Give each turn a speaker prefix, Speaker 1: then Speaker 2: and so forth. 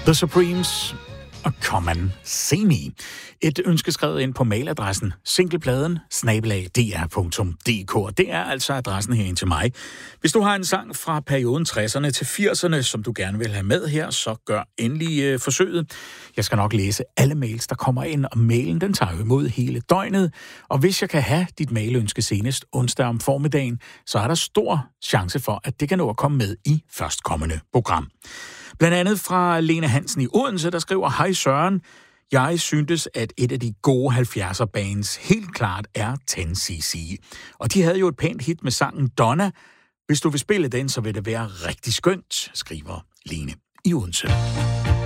Speaker 1: The Supremes og Come and See Me. Et ønske skrevet ind på mailadressen singlepladen@dr.dk. Det er altså adressen herind til mig. Hvis du har en sang fra perioden 60'erne til 80'erne, som du gerne vil have med her, så gør endelig forsøget. Jeg skal nok læse alle mails, der kommer ind, og mailen den tager jo imod hele døgnet. Og hvis jeg kan have dit mailønske senest onsdag om formiddagen, så er der stor chance for, at det kan nå at komme med i førstkommende program. Blandt andet fra Lene Hansen i Odense, der skriver: Hej Søren, jeg syntes, at et af de gode 70'er bands helt klart er 10cc. Og de havde jo et pænt hit med sangen Donna. Hvis du vil spille den, så vil det være rigtig skønt, skriver Lene i Odense.